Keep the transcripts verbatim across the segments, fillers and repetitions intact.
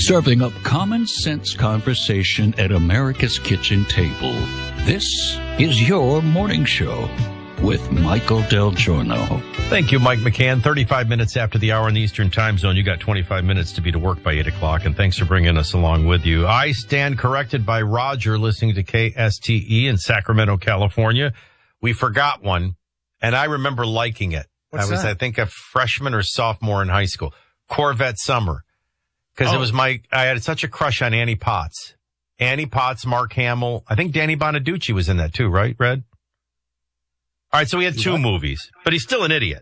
serving up common sense conversation at America's kitchen table. This is your morning show with Michael Del Giorno. Thank you, Mike McCann. thirty-five minutes after the hour in the Eastern Time Zone. You got twenty-five minutes to be to work by eight o'clock, and thanks for bringing us along with you. I stand corrected by Roger listening to K S T E in Sacramento, California. We forgot one, and I remember liking it. What's I was, that? I think, a freshman or sophomore in high school. Corvette Summer. Because Oh. it was my, I had such a crush on Annie Potts. Annie Potts, Mark Hamill. I think Danny Bonaducci was in that too, right, Red? All right, so we had two movies, but he's still an idiot.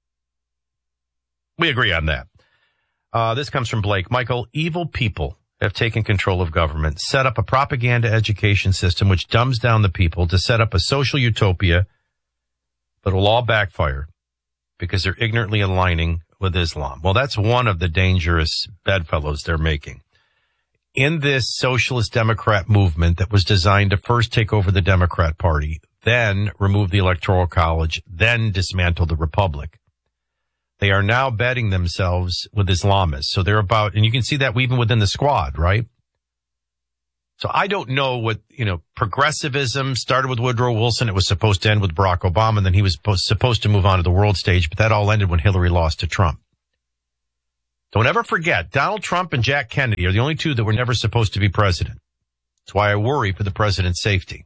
We agree on that. Uh, this comes from Blake. Michael, evil people have taken control of government, set up a propaganda education system which dumbs down the people to set up a social utopia, but will all backfire because they're ignorantly aligning with Islam. Well, that's one of the dangerous bedfellows they're making. In this socialist Democrat movement that was designed to first take over the Democrat Party, then remove the Electoral College, then dismantle the Republic, they are now betting themselves with Islamists. So they're about, and you can see that even within the squad, right? So I don't know what, you know, progressivism started with Woodrow Wilson. It was supposed to end with Barack Obama, and then he was supposed to move on to the world stage, but that all ended when Hillary lost to Trump. Don't ever forget, Donald Trump and Jack Kennedy are the only two that were never supposed to be president. That's why I worry for the president's safety.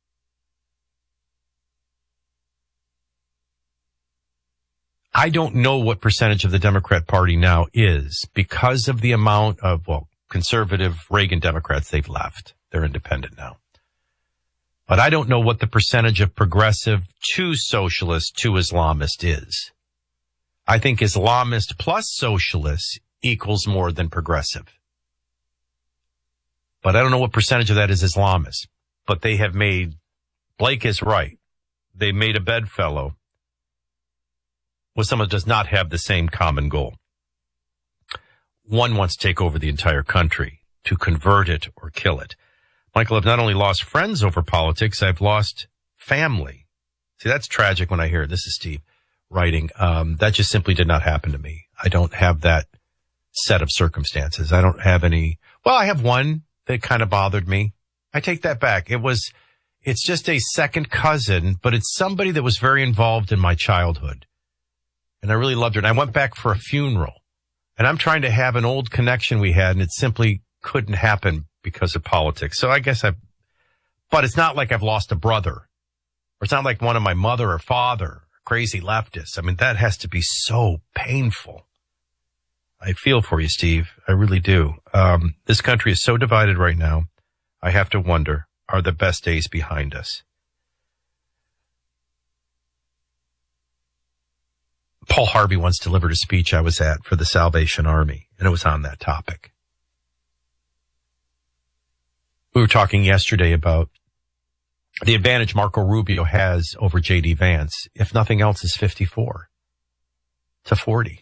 I don't know what percentage of the Democrat Party now is because of the amount of, well, conservative Reagan Democrats they've left. They're independent now. But I don't know what the percentage of progressive to socialist to Islamist is. I think Islamist plus socialist equals more than progressive. But I don't know what percentage of that is Islamist. But they have made, Blake is right, they made a bedfellow with someone who does not have the same common goal. One wants to take over the entire country, to convert it or kill it. Michael, I've not only lost friends over politics, I've lost family. See, that's tragic when I hear it. This is Steve writing. Um, that just simply did not happen to me. I don't have that set of circumstances. I don't have any. Well, I have one that kind of bothered me. I take that back. It was, it's just a second cousin, but it's somebody that was very involved in my childhood. And I really loved her. And I went back for a funeral. And I'm trying to have an old connection we had, and it simply couldn't happen because of politics. So I guess I've, but it's not like I've lost a brother. Or it's not like one of my mother or father, crazy leftists. I mean, that has to be so painful. I feel for you, Steve. I really do. Um, this country is so divided right now. I have to wonder, are the best days behind us? Paul Harvey once delivered a speech I was at for the Salvation Army, and it was on that topic. We were talking yesterday about the advantage Marco Rubio has over J D Vance, if nothing else, is fifty-four to forty.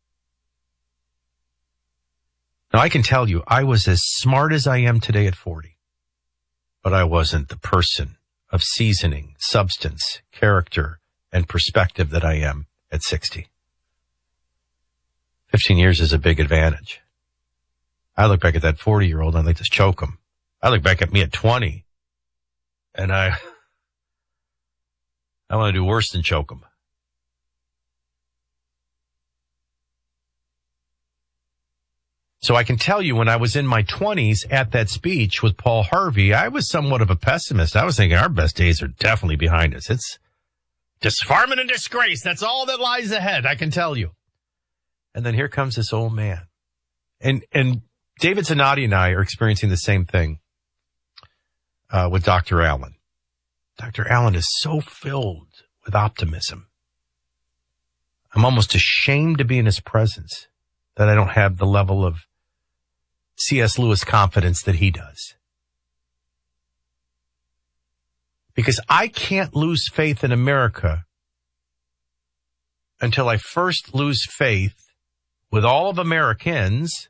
Now, I can tell you, I was as smart as I am today at forty, but I wasn't the person of seasoning, substance, character, and perspective that I am at sixty. fifteen years is a big advantage. I look back at that forty-year-old and I like to choke him. I look back at me at twenty and I, I want to do worse than choke him. So I can tell you when I was in my twenties at that speech with Paul Harvey, I was somewhat of a pessimist. I was thinking our best days are definitely behind us. It's disfarming and disgrace. That's all that lies ahead, I can tell you. And then here comes this old man. And and David Zanotti and I are experiencing the same thing uh, with Doctor Allen. Doctor Allen is so filled with optimism. I'm almost ashamed to be in his presence that I don't have the level of C S Lewis confidence that he does. Because I can't lose faith in America until I first lose faith with all of Americans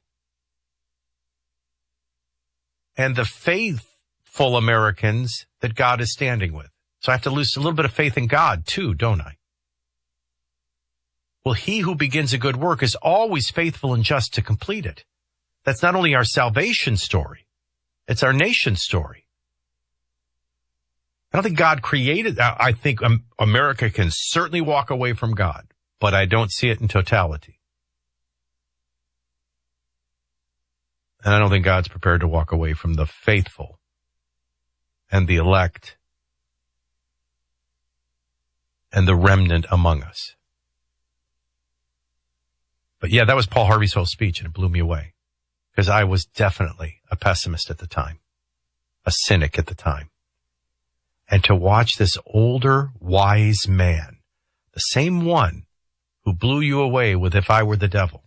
and the faithful Americans that God is standing with. So I have to lose a little bit of faith in God too, don't I? Well, he who begins a good work is always faithful and just to complete it. That's not only our salvation story, it's our nation's story. I don't think God created, I think America can certainly walk away from God, but I don't see it in totality. And I don't think God's prepared to walk away from the faithful and the elect and the remnant among us. But yeah, that was Paul Harvey's whole speech, and it blew me away because I was definitely a pessimist at the time, a cynic at the time. And to watch this older, wise man, the same one who blew you away with If I Were the Devil,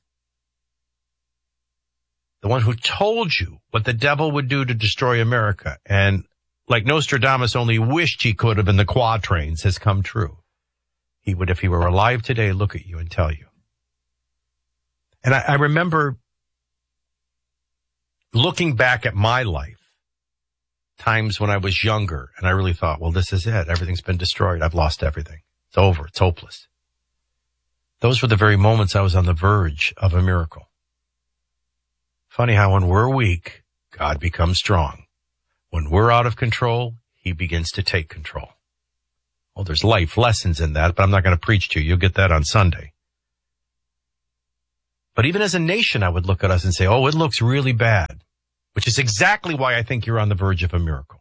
the one who told you what the devil would do to destroy America, and like Nostradamus only wished he could have in the quatrains, has come true. He would, if he were alive today, look at you and tell you. And I, I remember looking back at my life, times when I was younger, and I really thought, well, this is it. Everything's been destroyed. I've lost everything. It's over. It's hopeless. Those were the very moments I was on the verge of a miracle. Funny how when we're weak, God becomes strong. When we're out of control, he begins to take control. Well, there's life lessons in that, but I'm not going to preach to you. You'll get that on Sunday. But even as a nation, I would look at us and say, oh, it looks really bad. Which is exactly why I think you're on the verge of a miracle.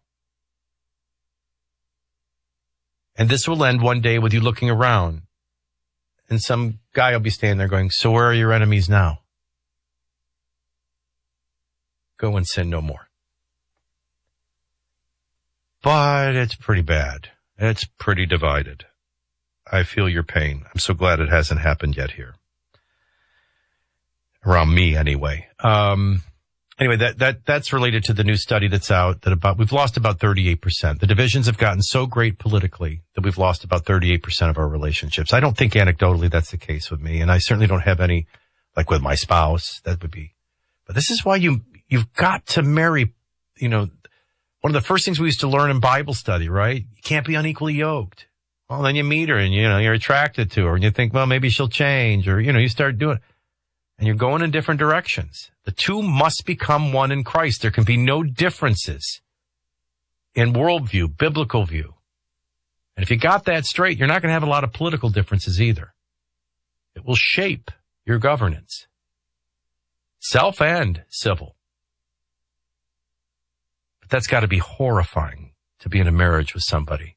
And this will end one day with you looking around and some guy will be standing there going, so where are your enemies now? Go and sin no more. But it's pretty bad. It's pretty divided. I feel your pain. I'm so glad it hasn't happened yet here. Around me anyway. Um... Anyway, that, that, that's related to the new study that's out that about, we've lost about thirty-eight percent. The divisions have gotten so great politically that we've lost about thirty-eight percent of our relationships. I don't think anecdotally that's the case with me. And I certainly don't have any, like with my spouse, that would be, but this is why you, you've got to marry, you know, one of the first things we used to learn in Bible study, right? You can't be unequally yoked. Well, then you meet her and, you know, you're attracted to her and you think, well, maybe she'll change, or, you know, you start doing it. And you're going in different directions. The two must become one in Christ. There can be no differences in worldview, biblical view. And if you got that straight, you're not going to have a lot of political differences either. It will shape your governance, self and civil. But that's got to be horrifying to be in a marriage with somebody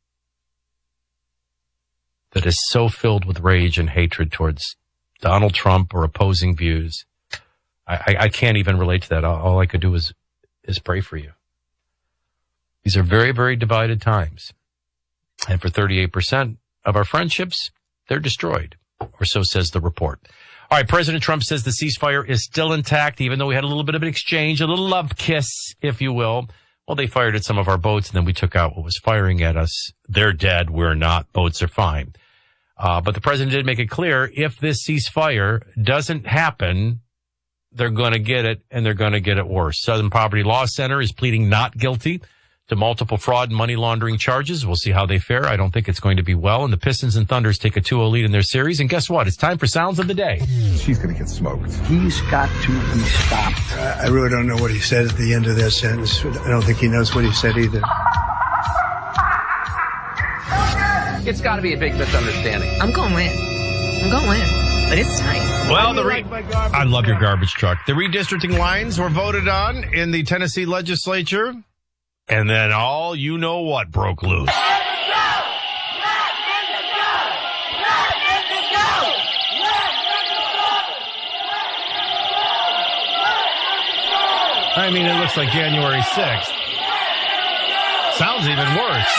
that is so filled with rage and hatred towards Donald Trump or opposing views. I, I, I can't even relate to that. All, all I could do is, is pray for you. These are very, very divided times. And for thirty-eight percent of our friendships, they're destroyed, or so says the report. All right, President Trump says the ceasefire is still intact, even though we had a little bit of an exchange, a little love kiss, if you will. Well, they fired at some of our boats, and then we took out what was firing at us. They're dead. We're not. Boats are fine. Uh, but the president did make it clear, if this ceasefire doesn't happen, they're going to get it, and they're going to get it worse. Southern Poverty Law Center is pleading not guilty to multiple fraud and money laundering charges. We'll see how they fare. I don't think it's going to be well. And the Pistons and Thunders take a two oh lead in their series. And guess what? It's time for Sounds of the Day. She's going to get smoked. He's got to be stopped. Uh, I really don't know what he said at the end of that sentence. I don't think he knows what he said either. It's got to be a big misunderstanding. I'm going to win. I'm going to win. But it's tight. Well, the re- I love your garbage truck. The redistricting lines were voted on in the Tennessee legislature. And then all you know what broke loose. I mean, it looks like January sixth. Sounds even worse.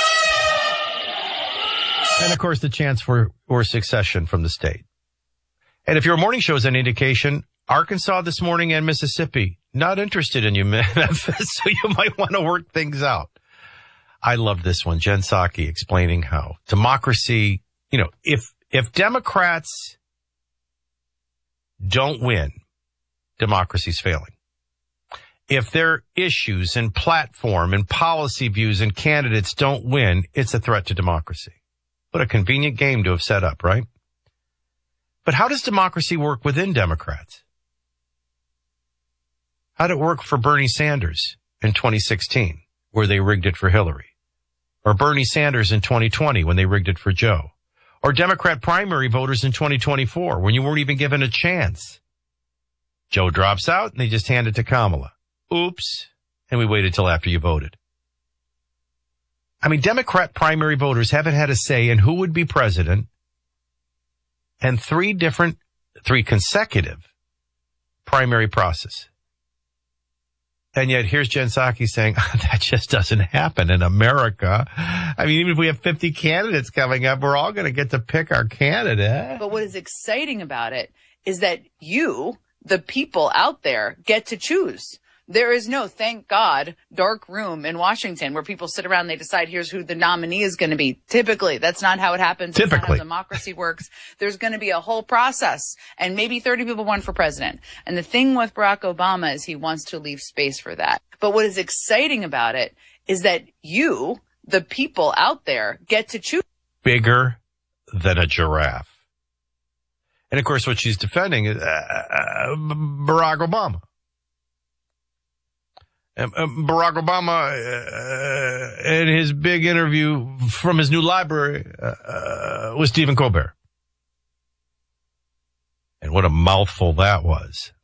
And, of course, the chance for, for succession from the state. And if your morning show is an indication, Arkansas this morning and Mississippi, not interested in you, Memphis, so you might want to work things out. I love this one. Jen Psaki explaining how democracy, you know, if if Democrats don't win, democracy's failing. If their issues and platform and policy views and candidates don't win, it's a threat to democracy. What a convenient game to have set up, right? But how does democracy work within Democrats? How'd it work for Bernie Sanders in twenty sixteen, where they rigged it for Hillary? Or Bernie Sanders in twenty twenty, when they rigged it for Joe? Or Democrat primary voters in twenty twenty-four, when you weren't even given a chance? Joe drops out and they just hand it to Kamala. Oops. And we waited till after you voted. I mean, Democrat primary voters haven't had a say in who would be president, and three different, three consecutive primary process. And yet here's Jen Psaki saying, that just doesn't happen in America. I mean, even if we have fifty candidates coming up, we're all going to get to pick our candidate. But what is exciting about it is that you, the people out there, get to choose. There is no, thank God, dark room in Washington where people sit around and they decide here's who the nominee is going to be. Typically, that's not how it happens. That's Typically. not how democracy works. There's going to be a whole process, and maybe thirty people won for president. And the thing with Barack Obama is he wants to leave space for that. But what is exciting about it is that you, the people out there, get to choose. Bigger than a giraffe. And of course, what she's defending is uh, uh, Barack Obama. Um, um, Barack Obama, uh, in his big interview from his new library uh, uh, with Stephen Colbert. And what a mouthful that was.